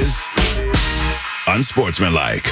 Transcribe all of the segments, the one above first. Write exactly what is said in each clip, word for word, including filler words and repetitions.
is Unsportsmanlike.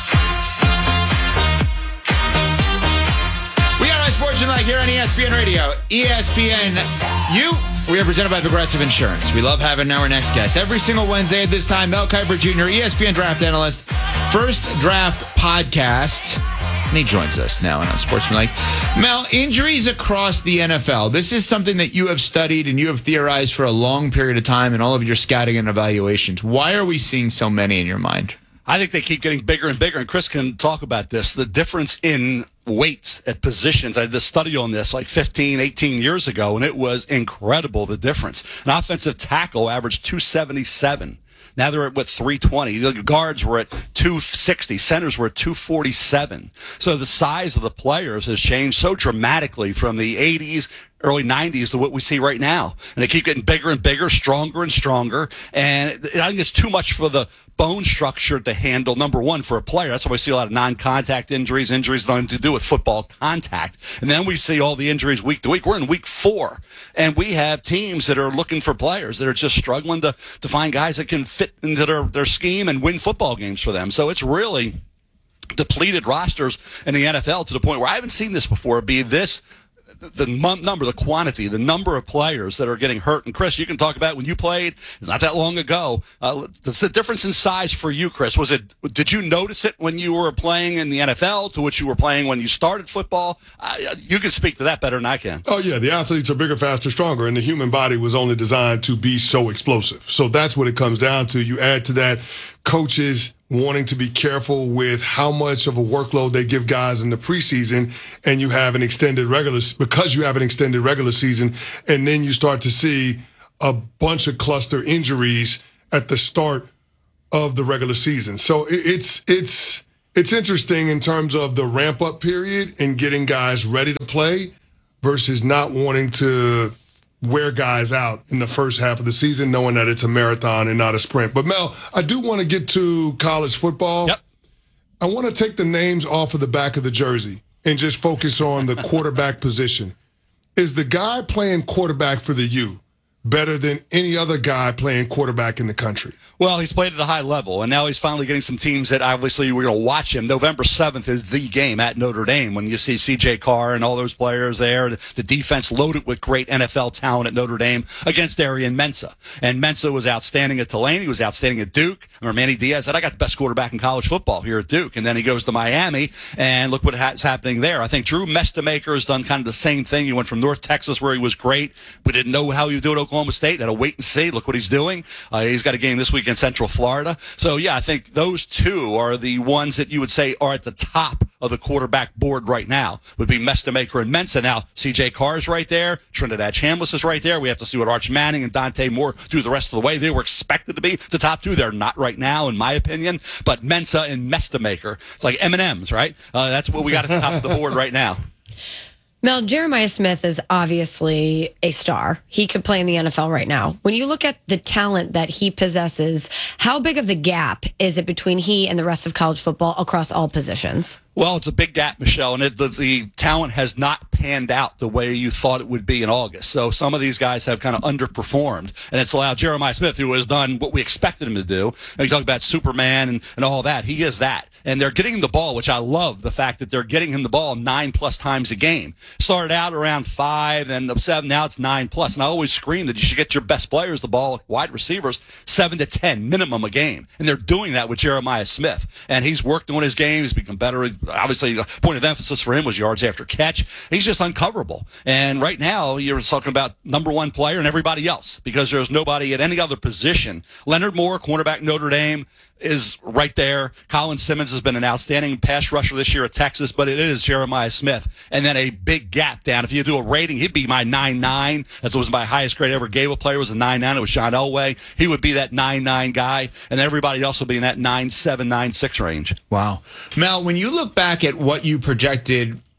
We are Unsportsmanlike here on E S P N Radio. E S P N U. We are presented by Progressive Insurance. We love having our next guest. Every single Wednesday at this time, Mel Kiper Junior, E S P N draft analyst, First Draft Podcast. And he joins us now on Unsportsmanlike. Mel, injuries across the N F L. This is something that you have studied and you have theorized for a long period of time in all of your scouting and evaluations. Why are we seeing so many in your mind? I think they keep getting bigger and bigger, and Chris can talk about this. The difference in weights at positions. I did a study on this like fifteen, eighteen years ago, and it was incredible, the difference. An offensive tackle averaged two seventy-seven. Now they're at, what, three twenty. The guards were at two sixty. Centers were at two forty-seven. So the size of the players has changed so dramatically from the eighties, early nineties to what we see right now. And they keep getting bigger and bigger, stronger and stronger. And I think it's too much for the bone structure to handle, number one, for a player. That's why we see a lot of non-contact injuries, injuries that don't have to do with football contact. And then we see all the injuries week to week. We're in week four, and we have teams that are looking for players that are just struggling to, to find guys that can fit into their, their scheme and win football games for them. So it's really depleted rosters in the N F L to the point where I haven't seen this before be this the number, the quantity, the number of players that are getting hurt. And, Chris, you can talk about when you played, it's not that long ago. Uh, the difference in size for you, Chris, was it, did you notice it when you were playing in the N F L to what you were playing when you started football? Uh, you can speak to that better than I can. Oh, yeah, the athletes are bigger, faster, stronger, and the human body was only designed to be so explosive. So that's what it comes down to. You add to that coaches wanting to be careful with how much of a workload they give guys in the preseason, and you have an extended regular, because you have an extended regular season, and then you start to see a bunch of cluster injuries at the start of the regular season. So it's it's it's interesting in terms of the ramp-up period and getting guys ready to play versus not wanting to wear guys out in the first half of the season, knowing that it's a marathon and not a sprint. But, Mel, I do want to get to college football. Yep. I want to take the names off of the back of the jersey and just focus on the quarterback position. Is the guy playing quarterback for the U better than any other guy playing quarterback in the country? Well, he's played at a high level, and now he's finally getting some teams that obviously we're going to watch him. November seventh is the game at Notre Dame when you see C J Carr and all those players there. The defense loaded with great N F L talent at Notre Dame against Arian Mensah. And Mensah was outstanding at Tulane. He was outstanding at Duke. I remember Manny Diaz said, I got the best quarterback in college football here at Duke. And then he goes to Miami, and look what is happening there. I think Drew Mestemaker has done kind of the same thing. He went from North Texas where he was great. We didn't know how he would do at Oklahoma State. Had to wait and see. Look what he's doing. Uh, he's got a game this week in Central Florida. So, yeah, I think those two are the ones that you would say are at the top of the quarterback board right now, would be Mestemaker and Mensah. Now, C J Carr is right there. Trinidad Chambliss is right there. We have to see what Arch Manning and Dante Moore do the rest of the way. They were expected to be the top two. They're not right now, in my opinion. But Mensah and Mestemaker, it's like M and M's, right? Uh, that's what we got at the top of the board right now. Mel, Jeremiah Smith is obviously a star. He could play in the N F L right now. When you look at the talent that he possesses, how big of the gap is it between he and the rest of college football across all positions? Well, it's a big gap, Michelle, and it, the, the talent has not panned out the way you thought it would be in August. So some of these guys have kind of underperformed, and it's allowed Jeremiah Smith, who has done what we expected him to do. And you talk about Superman and, and all that. He is that. And they're getting him the ball, which I love, the fact that they're getting him the ball nine-plus times a game. Started out around five and seven, now it's nine-plus. And I always scream that you should get your best players the ball, wide receivers, seven to ten minimum a game. And they're doing that with Jeremiah Smith. And he's worked on his game. He's become better. Obviously, the point of emphasis for him was yards after catch. He's just uncoverable. And right now, you're talking about number one player and everybody else because there's nobody at any other position. Leonard Moore, cornerback Notre Dame, is right there. Colin Simmons has been an outstanding pass rusher this year at Texas, but it is Jeremiah Smith. And then a big gap down. If you do a rating, he'd be my nine nine. That was my highest grade I ever gave a player was a nine nine. It was John Elway. He would be that nine nine guy, and everybody else will be in that nine seven, nine six range. Wow. Mel, when you look back at what you projected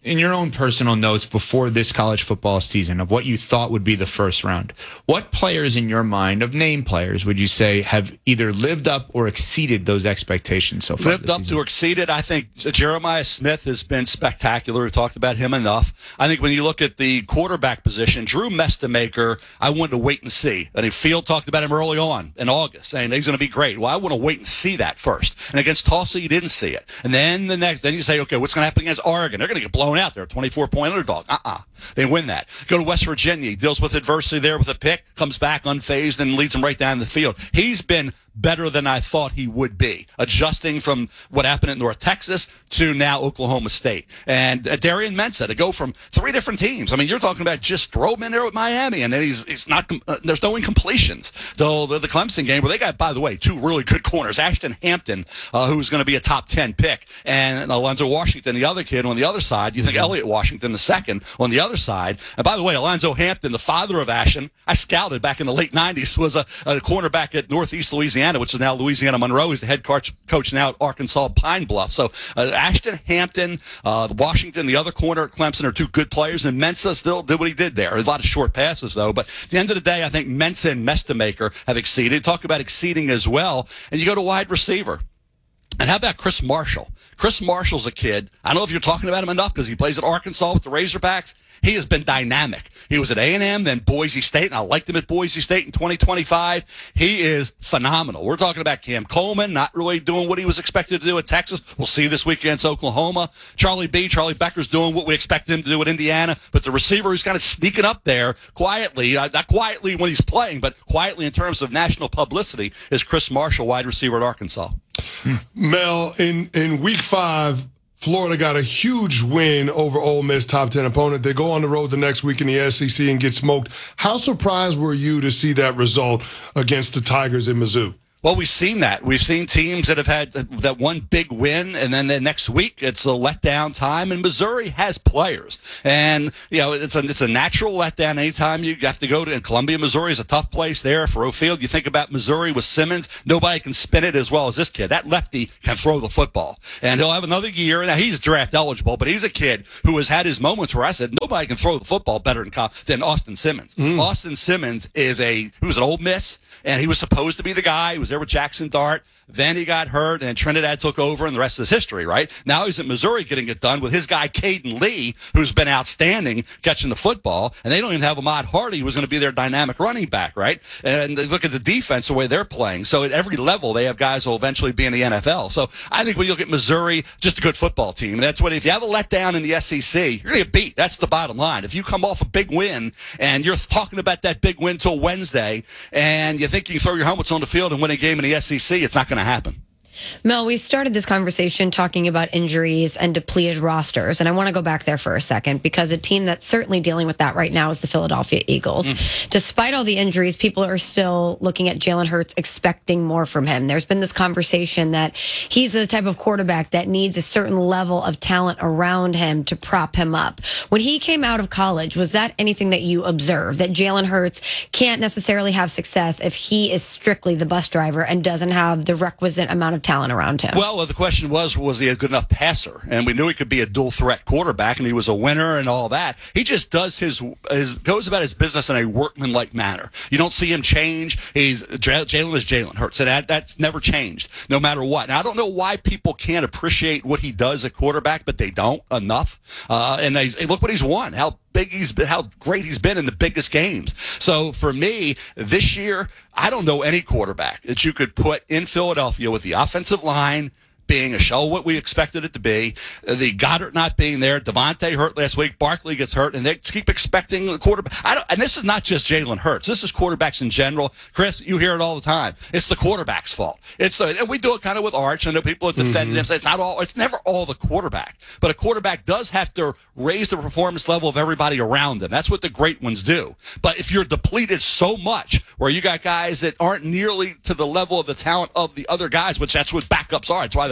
in your own personal notes before this college football season of what you thought would be the first round, what players in your mind, of name players, would you say have either lived up or exceeded those expectations so far? Lived up to or exceeded. I think Jeremiah Smith has been spectacular. We talked about him enough. I think when you look at the quarterback position, Drew Mestemaker, I wanted to wait and see. I think Field talked about him early on in August, saying he's going to be great. Well, I want to wait and see that first. And against Tulsa, you didn't see it. And then the next, then you say, okay, what's going to happen against Oregon? They're going to get blown out there, twenty-four point underdog. Uh-uh. They win that. Go to West Virginia. He deals with adversity there with a pick, comes back unfazed, and leads them right down the field. He's been better than I thought he would be, adjusting from what happened at North Texas to now Oklahoma State. And uh, Darian Mensah, to go from three different teams. I mean, you're talking about just throw him in there with Miami, and then he's, he's not, uh, there's no incompletions. So the, the Clemson game, where they got, by the way, two really good corners, Ashton Hampton, uh, who's going to be a top ten pick, and Alonzo Washington, the other kid on the other side. You think mm-hmm. Elliott Washington, the second, on the other side. And by the way, Alonzo Hampton, the father of Ashton, I scouted back in the late nineties, was a, a cornerback at Northeast Louisiana, which is now Louisiana Monroe. He's the head coach, coach now at Arkansas Pine Bluff. So uh, Ashton Hampton, uh, Washington, the other corner at Clemson are two good players, and Mensah still did what he did there. There's a lot of short passes, though. But at the end of the day, I think Mensah and Mestemaker have exceeded. Talk about exceeding as well. And you go to wide receiver. And how about Chris Marshall? Chris Marshall's a kid. I don't know if you're talking about him enough because he plays at Arkansas with the Razorbacks. He has been dynamic. He was at A and M, then Boise State, and I liked him at Boise State in twenty twenty-five. He is phenomenal. We're talking about Cam Coleman, not really doing what he was expected to do at Texas. We'll see this week against Oklahoma. Charlie B, Charlie Becker's doing what we expected him to do at Indiana, but the receiver who's kind of sneaking up there quietly, uh, not quietly when he's playing, but quietly in terms of national publicity, is Chris Marshall, wide receiver at Arkansas. Mel, in, in week five, Florida got a huge win over Ole Miss, top ten opponent. They go on the road the next week in the S E C and get smoked. How surprised were you to see that result against the Tigers in Mizzou? Well, we've seen that. We've seen teams that have had that one big win, and then the next week it's a letdown time. And Missouri has players, and you know it's a it's a natural letdown anytime you have to go to. And Columbia, Missouri is a tough place there for O'Field. You think about Missouri with Simmons. Nobody can spin it as well as this kid. That lefty can throw the football, and he'll have another year. Now he's draft eligible, but he's a kid who has had his moments where I said nobody can throw the football better than than Austin Simmons. Mm. Austin Simmons is a he was an Ole Miss. And he was supposed to be the guy. He was there with Jackson Dart. Then he got hurt, and Trinidad took over, and the rest is history, right? Now he's at Missouri getting it done with his guy, Caden Lee, who's been outstanding catching the football. And they don't even have Ahmad Hardy, who was going to be their dynamic running back, right? And they look at the defense, the way they're playing. So at every level, they have guys who will eventually be in the N F L. So I think when you look at Missouri, just a good football team. And that's what, if you have a letdown in the S E C, you're going to get beat. That's the bottom line. If you come off a big win, and you're talking about that big win till Wednesday, and you think you can throw your helmets on the field and win a game in the S E C, it's not going to happen. Mel, we started this conversation talking about injuries and depleted rosters, and I want to go back there for a second because a team that's certainly dealing with that right now is the Philadelphia Eagles. Mm. Despite all the injuries, people are still looking at Jalen Hurts, expecting more from him. There's been this conversation that he's the type of quarterback that needs a certain level of talent around him to prop him up. When he came out of college, was that anything that you observed, that Jalen Hurts can't necessarily have success if he is strictly the bus driver and doesn't have the requisite amount of talent around him? Well, the question was, was he a good enough passer? And we knew he could be a dual threat quarterback, and he was a winner and all that. He just does his, his goes about his business in a workmanlike manner. You don't see him change. He's Jalen is Jalen Hurts, and that, that's never changed, no matter what. Now, I don't know why people can't appreciate what he does at quarterback, but they don't enough. Uh, and they, look what he's won. How big he's been, how great he's been in the biggest games. So for me, this year, I don't know any quarterback that you could put in Philadelphia with the offensive line being a shell what we expected it to be, the Goddard not being there, Devontae hurt last week, Barkley gets hurt, and they keep expecting the quarterback. I don't, and this is not just Jalen Hurts. This is quarterbacks in general. Chris, you hear it all the time. It's the quarterback's fault. It's the, and we do it kind of with Arch. I know people have defended mm-hmm. him, say it's not all. It's never all the quarterback, but a quarterback does have to raise the performance level of everybody around him. That's what the great ones do. But if you're depleted so much, where you got guys that aren't nearly to the level of the talent of the other guys, which that's what backups are. That's why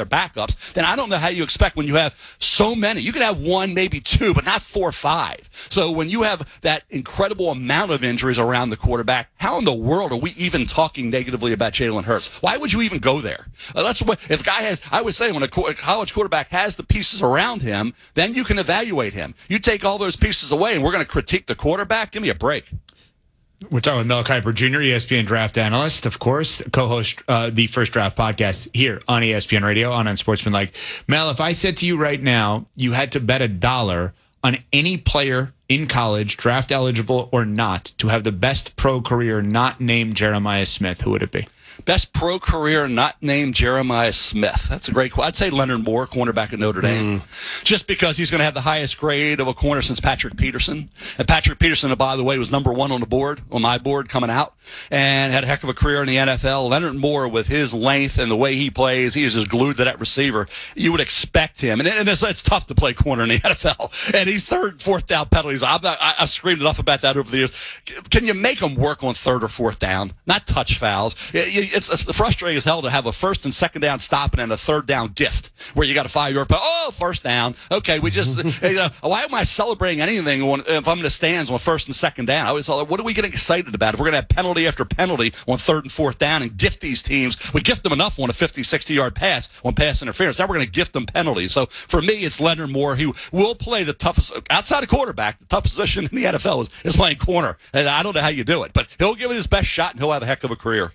their backups, then I don't know how you expect when you have so many. You could have one, maybe two, but not four or five. So when you have that incredible amount of injuries around the quarterback, how in the world are we even talking negatively about Jalen Hurts? Why would you even go there? Uh, that's what, if a guy has, I would say when a, co- a college quarterback has the pieces around him, then you can evaluate him. You take all those pieces away and we're going to critique the quarterback? Give me a break. We're talking with Mel Kiper Junior, E S P N draft analyst, of course, co-host uh, the First Draft podcast here on E S P N Radio, on Unsportsmanlike. Mel, if I said to you right now, you had to bet a dollar on any player in college, draft eligible or not, to have the best pro career not named Jeremiah Smith, who would it be? Best pro career not named Jeremiah Smith. That's a great question. I'd say Leonard Moore, cornerback at Notre Dame, mm. just because he's going to have the highest grade of a corner since Patrick Peterson. And Patrick Peterson, by the way, was number one on the board, on my board coming out, and had a heck of a career in the N F L. Leonard Moore, with his length and the way he plays, he is just glued to that receiver. You would expect him. And, and it's, it's tough to play corner in the N F L. And he's third, fourth down penalties. I've, not, I, I've screamed enough about that over the years. Can you make him work on third or fourth down? Not touch fouls. You, It's, it's frustrating as hell to have a first and second down stopping and a third down gift where you got a five-yard play. Oh, first down. Okay, we just, you know, why am I celebrating anything when, if I'm in the stands on first and second down? I was like, what are we getting excited about? If we're going to have penalty after penalty on third and fourth down and gift these teams, we gift them enough on a fifty, sixty-yard pass on pass interference. Now we're going to gift them penalties. So for me, it's Leonard Moore, who will play the toughest, outside of quarterback, the toughest position in the N F L is, is playing corner. And I don't know how you do it, but he'll give it his best shot and he'll have a heck of a career.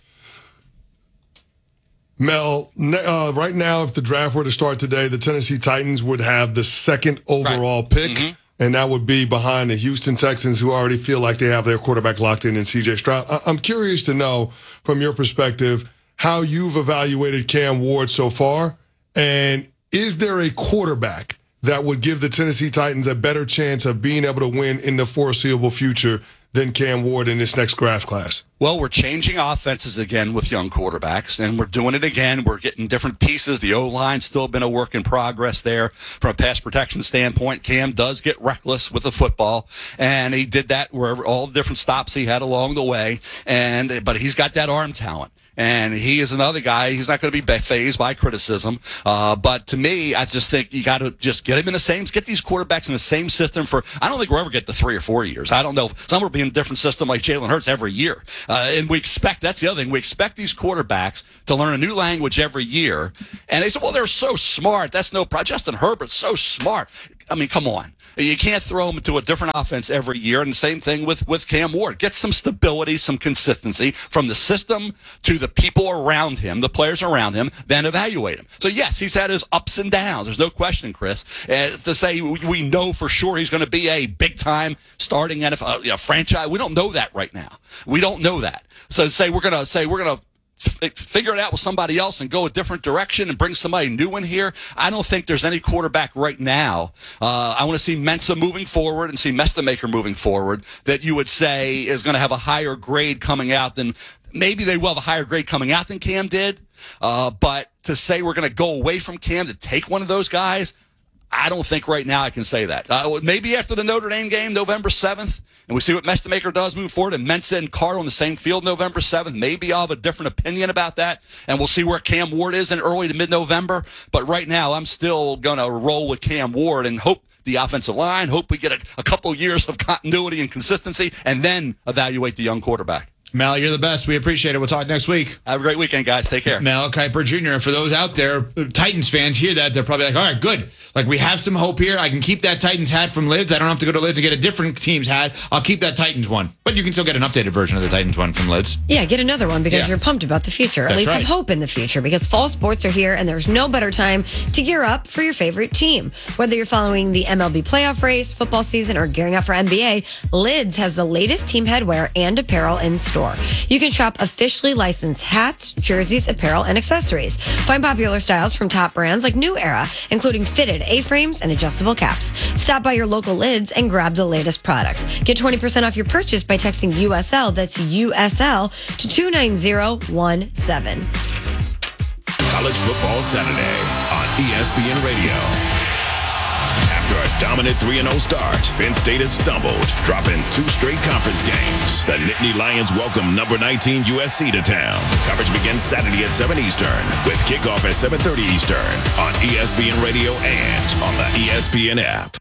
Mel, uh, right now, if the draft were to start today, the Tennessee Titans would have the second overall right. pick, mm-hmm. and that would be behind the Houston Texans, who already feel like they have their quarterback locked in in C J Stroud. I- I'm curious to know, from your perspective, how you've evaluated Cam Ward so far, and is there a quarterback that would give the Tennessee Titans a better chance of being able to win in the foreseeable future than Cam Ward in this next draft class? Well, we're changing offenses again with young quarterbacks, and we're doing it again. We're getting different pieces. The O-line's still been a work in progress there. From a pass protection standpoint, Cam does get reckless with the football, and he did that wherever all the different stops he had along the way. And but he's got that arm talent. And he is another guy. He's not going to be fazed by criticism. Uh, but to me, I just think you got to just get him in the same, get these quarterbacks in the same system for, I don't think we'll ever get to three or four years. I don't know. Some will be in a different system like Jalen Hurts every year. Uh, and we expect, that's the other thing, we expect these quarterbacks to learn a new language every year. And they say, well, they're so smart. That's no problem. Justin Herbert's so smart. I mean, come on. You can't throw him into a different offense every year. And the same thing with, with Cam Ward. Get some stability, some consistency from the system to the people around him, the players around him, then evaluate him. So, yes, he's had his ups and downs. There's no question, Chris. Uh, to say we know for sure he's going to be a big-time starting N F L you know, franchise, we don't know that right now. We don't know that. So to say we're going to say we're going to figure it out with somebody else and go a different direction and bring somebody new in here. I don't think there's any quarterback right now. Uh, I want to see Mensa moving forward and see Mestamaker moving forward that you would say is going to have a higher grade coming out than maybe they will have a higher grade coming out than Cam did. Uh, but to say we're going to go away from Cam to take one of those guys, I don't think right now I can say that. Uh, maybe after the Notre Dame game, November seventh, and we see what Mestamaker does moving forward, and Mensa and Carter on the same field November seventh, maybe I'll have a different opinion about that, and we'll see where Cam Ward is in early to mid-November. But right now, I'm still going to roll with Cam Ward and hope the offensive line, hope we get a, a couple years of continuity and consistency, and then evaluate the young quarterback. Mel, you're the best. We appreciate it. We'll talk next week. Have a great weekend, guys. Take care. Mel Kiper Junior And for those out there, Titans fans hear that, they're probably like, all right, good. Like, we have some hope here. I can keep that Titans hat from Lids. I don't have to go to Lids and get a different team's hat. I'll keep that Titans one. But you can still get an updated version of the Titans one from Lids. Yeah, get another one because yeah. you're pumped about the future. At That's least right. have hope in the future because fall sports are here and there's no better time to gear up for your favorite team. Whether you're following the M L B playoff race, football season, or gearing up for N B A, Lids has the latest team headwear and apparel in store. You can shop officially licensed hats, jerseys, apparel, and accessories. Find popular styles from top brands like New Era, including fitted A-frames and adjustable caps. Stop by your local Lids and grab the latest products. Get twenty percent off your purchase by texting U S L, that's U S L, to two nine zero one seven. College Football Saturday on E S P N Radio. After a dominant three and oh start, Penn State has stumbled, dropping two straight conference games. The Nittany Lions welcome number nineteen U S C to town. Coverage begins Saturday at seven Eastern with kickoff at seven thirty Eastern on E S P N Radio and on the E S P N app.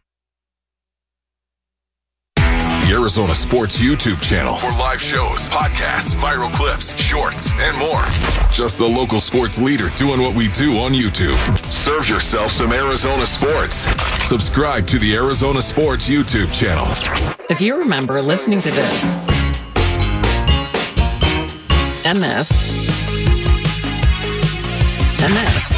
The Arizona Sports YouTube channel for live shows, podcasts, viral clips, shorts, and more. Just the local sports leader doing what we do on YouTube. Serve yourself some Arizona sports. Subscribe to the Arizona Sports YouTube channel. If you remember listening to this and this and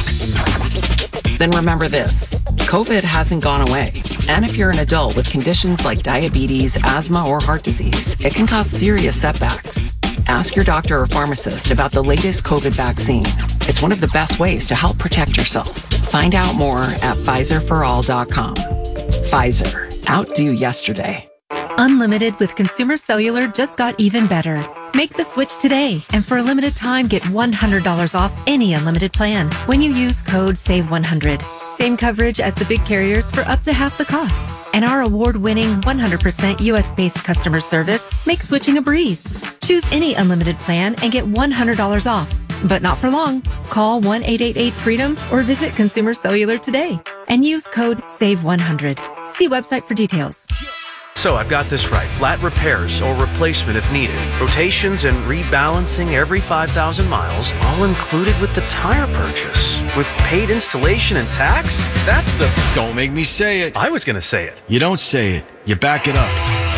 this, then remember this. COVID hasn't gone away. And if you're an adult with conditions like diabetes, asthma, or heart disease, it can cause serious setbacks. Ask your doctor or pharmacist about the latest COVID vaccine. It's one of the best ways to help protect yourself. Find out more at Pfizer for all dot com. Pfizer. Outdo yesterday. Unlimited with Consumer Cellular just got even better. Make the switch today, and for a limited time, get one hundred dollars off any unlimited plan when you use code save one hundred. Same coverage as the big carriers for up to half the cost. And our award-winning one hundred percent U S-based customer service makes switching a breeze. Choose any unlimited plan and get one hundred dollars off. But not for long. Call one eight eight eight freedom or visit Consumer Cellular today and use code save one hundred. See website for details. So I've got this right. Flat repairs or replacement if needed. Rotations and rebalancing every five thousand miles, all included with the tire purchase. With paid installation and tax? That's the... Don't make me say it. I was going to say it. You don't say it. You back it up.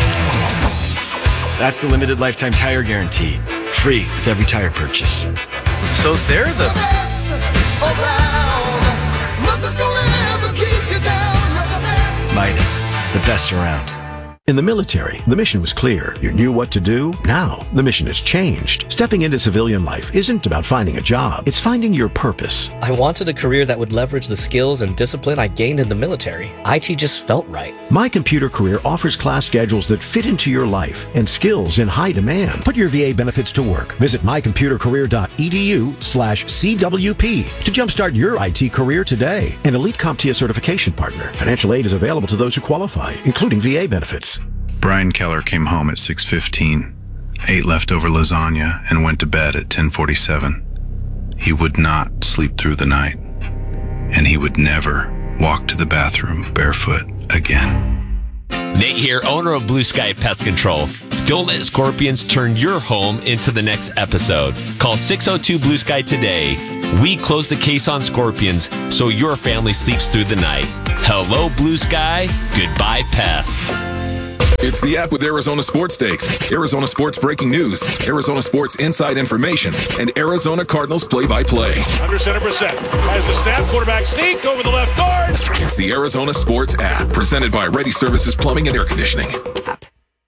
That's the limited lifetime tire guarantee. Free with every tire purchase. So they're the... the best around. Nothing's gonna ever keep you down. You're the best. Midas, the best around. In the military, the mission was clear. You knew what to do. Now, the mission has changed. Stepping into civilian life isn't about finding a job. It's finding your purpose. I wanted a career that would leverage the skills and discipline I gained in the military. I T just felt right. My Computer Career offers class schedules that fit into your life and skills in high demand. Put your V A benefits to work. Visit my computer career dot e d u slash C W P to jumpstart your I T career today. An Elite CompTIA certification partner. Financial aid is available to those who qualify, including V A benefits. Brian Keller came home at six fifteen, ate leftover lasagna, and went to bed at ten forty-seven. He would not sleep through the night, and he would never walk to the bathroom barefoot again. Nate here, owner of Blue Sky Pest Control. Don't let scorpions turn your home into the next episode. Call six oh two Blue Sky today. We close the case on scorpions so your family sleeps through the night. Hello, Blue Sky. Goodbye, pests. It's the app with Arizona Sports Stakes, Arizona Sports breaking news, Arizona Sports inside information, and Arizona Cardinals play-by-play. Under center percent. Has the snap, quarterback sneak over the left guard. It's the Arizona Sports app, presented by Ready Services Plumbing and Air Conditioning. App.